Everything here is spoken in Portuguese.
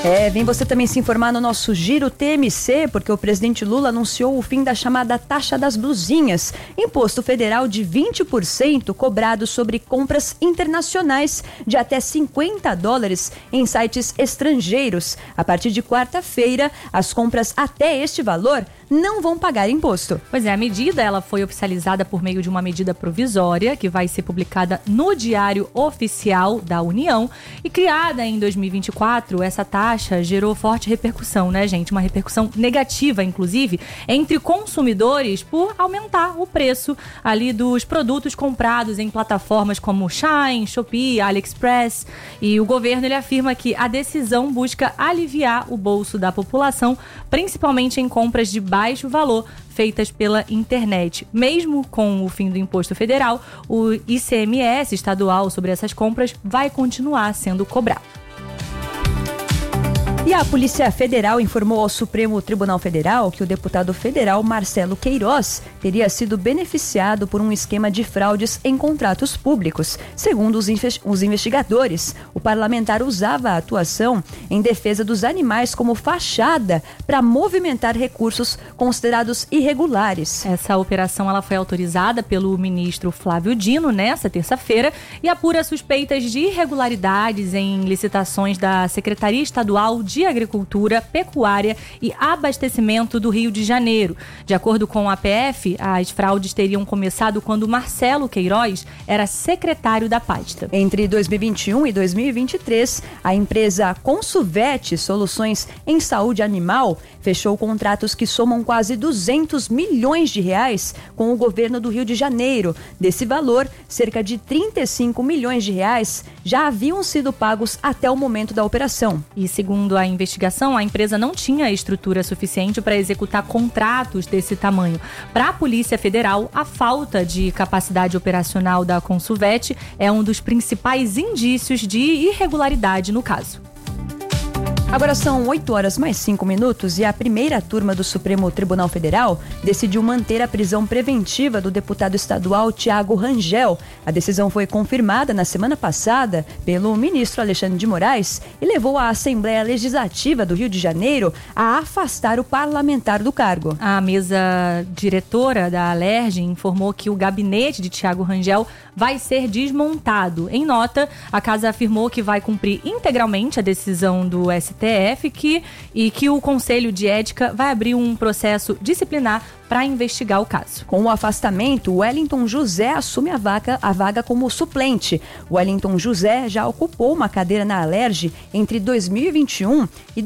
Vem você também se informar no nosso Giro TMC, porque o presidente Lula anunciou o fim da chamada taxa das blusinhas, imposto federal de 20% cobrado sobre compras internacionais de até $50 em sites estrangeiros. A partir de quarta-feira, as compras até este valor não vão pagar imposto. Pois é, a medida ela foi oficializada por meio de uma medida provisória que vai ser publicada no Diário Oficial da União e criada em 2024, essa taxa gerou forte repercussão, né, gente? Uma repercussão negativa, inclusive, entre consumidores por aumentar o preço ali dos produtos comprados em plataformas como Shein, Shopee, AliExpress. E o governo ele afirma que a decisão busca aliviar o bolso da população, principalmente em compras de baixo valor feitas pela internet. Mesmo com o fim do imposto federal, o ICMS estadual sobre essas compras vai continuar sendo cobrado. E a Polícia Federal informou ao Supremo Tribunal Federal que o deputado federal Marcelo Queiroz teria sido beneficiado por um esquema de fraudes em contratos públicos. Segundo os investigadores, o parlamentar usava a atuação em defesa dos animais como fachada para movimentar recursos considerados irregulares. Essa operação ela foi autorizada pelo ministro Flávio Dino nesta terça-feira e apura suspeitas de irregularidades em licitações da Secretaria Estadual de Agricultura, Pecuária e Abastecimento do Rio de Janeiro. De acordo com a PF, as fraudes teriam começado quando Marcelo Queiroz era secretário da pasta. Entre 2021 e 2023, a empresa Consuvete Soluções em Saúde Animal fechou contratos que somam quase R$200 milhões com o governo do Rio de Janeiro. Desse valor, cerca de R$35 milhões já haviam sido pagos até o momento da operação. E segundo a investigação, a empresa não tinha estrutura suficiente para executar contratos desse tamanho. Para a Polícia Federal, a falta de capacidade operacional da Consuvete é um dos principais indícios de irregularidade no caso. Agora são 8h mais 5 e a primeira turma do Supremo Tribunal Federal decidiu manter a prisão preventiva do deputado estadual Thiago Rangel. A decisão foi confirmada na semana passada pelo ministro Alexandre de Moraes e levou a Assembleia Legislativa do Rio de Janeiro a afastar o parlamentar do cargo. A mesa diretora da Alerj informou que o gabinete de Thiago Rangel vai ser desmontado. Em nota, a casa afirmou que vai cumprir integralmente a decisão do STF e que o Conselho de Ética vai abrir um processo disciplinar para investigar o caso. Com o afastamento, Wellington José assume a vaga como suplente. Wellington José já ocupou uma cadeira na Alerj entre 2021 e